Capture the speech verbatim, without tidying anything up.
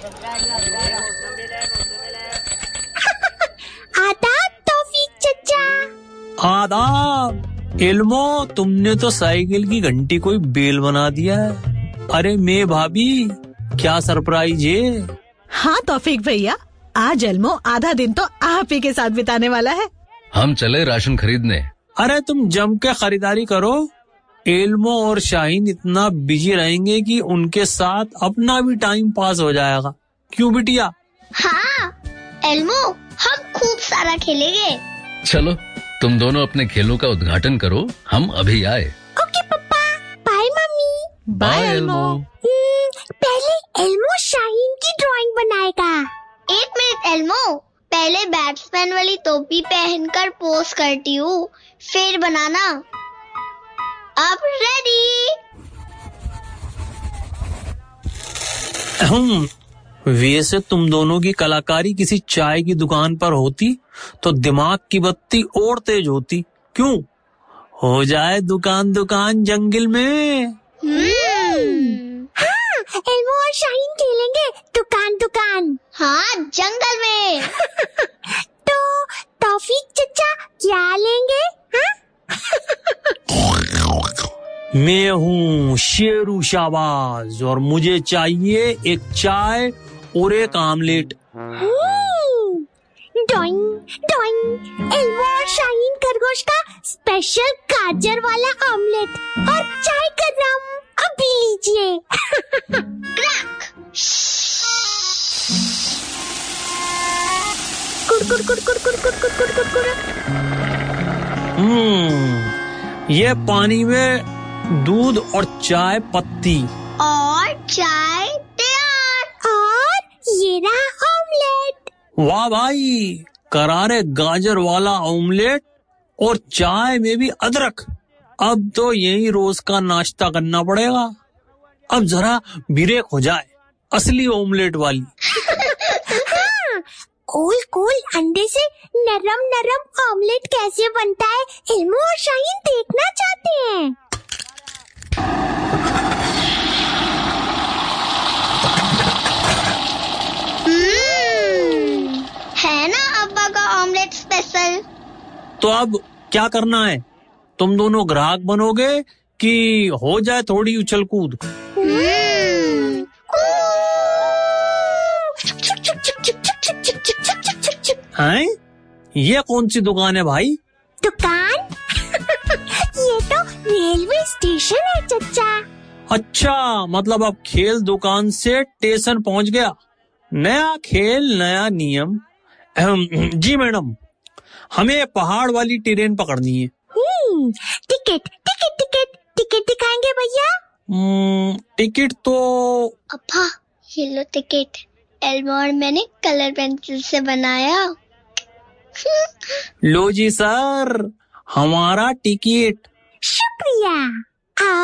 आदाब तौफीक चचा। आदाब। इल्मो, तुमने तो साइकिल की घंटी कोई बेल बना दिया है। अरे मैं भाभी, क्या सरप्राइज है। हाँ तौफीक भैया, आज एल्मो आधा दिन तो आप ही के साथ बिताने वाला है। हम चले राशन खरीदने। अरे तुम जम के खरीदारी करो। एल्मो और शाहीन इतना बिजी रहेंगे कि उनके साथ अपना भी टाइम पास हो जाएगा। क्यों बिटिया? हाँ एल्मो, हम खूब सारा खेलेंगे। चलो तुम दोनों अपने खेलों का उद्घाटन करो, हम अभी आए। ओके पापा। Bye mummy. बाय एल्मो। पहले एल्मो शाहीन की ड्राइंग बनाएगा। एक मिनट एल्मो, पहले बैट्समैन वाली टोपी पहनकर पोज करती हूँ, फिर बनाना। अब रेडी। हम वैसे तुम दोनों की कलाकारी किसी चाय की दुकान पर होती तो दिमाग की बत्ती और तेज होती। क्यों? हो जाए दुकान दुकान जंगल में। हम्म। हाँ, एल्मो और शाहीन खेलेंगे दुकान दुकान। हाँ, जंगल में। तो तौफीक चचा क्या लेंगे? हाँ? मैं हूँ शेरू शाबाज और मुझे चाहिए एक चाय और एक आमलेट। Doing doing. एल्मो और शाहीन खरगोश का स्पेशल गाजर वाला आमलेट और चाय का रम अभी लीजिए। क्रैक। कुड़ कुड़ कुड़ कुड़ कुड़ कुड़ कुड़ कुड़ कुड़। हम्म, ये पानी में दूध और चाय पत्ती और चाय तैयार। और ये रहा ऑमलेट। वाह भाई, करारे गाजर वाला ऑमलेट और चाय में भी अदरक। अब तो यही रोज का नाश्ता करना पड़ेगा। अब जरा ब्रेक हो जाए असली ऑमलेट वाली। हाँ, गोल गोल अंडे से नरम नरम ऑमलेट कैसे बनता है एल्मो और शाहीन देखना चाहते हैं। हम्म, है ना अब्बा का ऑमलेट स्पेशल। तो अब क्या करना है? तुम दोनों ग्राहक बनोगे कि हो जाए थोड़ी उछल कूद? हैं? ये कौन सी दुकान है भाई? दुकान? ये तो रेलवे स्टेशन है चचा। अच्छा, मतलब अब खेल दुकान से स्टेशन पहुंच गया। नया खेल नया नियम। जी मैडम, हमें पहाड़ वाली ट्रेन पकड़नी है। हम्म, टिकट टिकट टिकट टिकट दिखाएंगे भैया? टिकट तो अब्बा ये लो टिकट। एल्मो और मैंने कलर पेंसिल से बनाया। लो जी सर, हमारा टिकट। शुक्रिया।